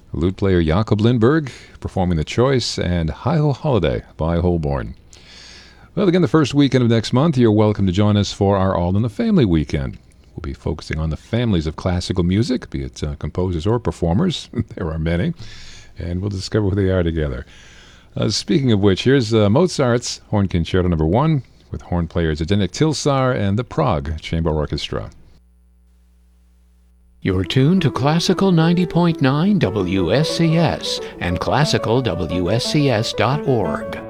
lute player Jakob Lindberg performing The Choice, and Hi-Ho Holiday by Holborn. Well, again, the first weekend of next month, you're welcome to join us for our All in the Family weekend. We'll be focusing on the families of classical music, be it composers or performers. There are many, and we'll discover who they are together. Speaking of which, here's Mozart's Horn Concerto No. 1 with horn players Zdeněk Tilsar and the Prague Chamber Orchestra. You're tuned to Classical 90.9 WSCS and classicalwscs.org.